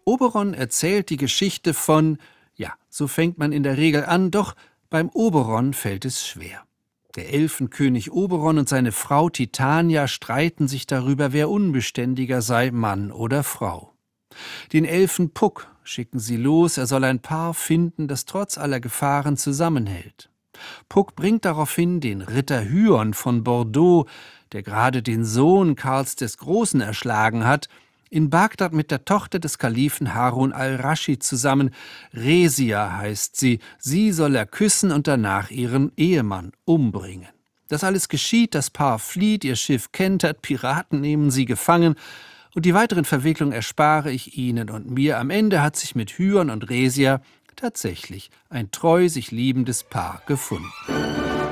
Oberon erzählt die Geschichte von, ja, so fängt man in der Regel an, doch beim Oberon fällt es schwer. Der Elfenkönig Oberon und seine Frau Titania streiten sich darüber, wer unbeständiger sei, Mann oder Frau. Den Elfen Puck schicken sie los, er soll ein Paar finden, das trotz aller Gefahren zusammenhält. Puck bringt daraufhin den Ritter Hyon von Bordeaux, der gerade den Sohn Karls des Großen erschlagen hat, in Bagdad mit der Tochter des Kalifen Harun al-Raschid zusammen. Resia heißt sie, sie soll er küssen und danach ihren Ehemann umbringen. Das alles geschieht, das Paar flieht, ihr Schiff kentert, Piraten nehmen sie gefangen, und die weiteren Verwicklungen erspare ich Ihnen und mir. Am Ende hat sich mit Hyon und Resia tatsächlich ein treu sich liebendes Paar gefunden.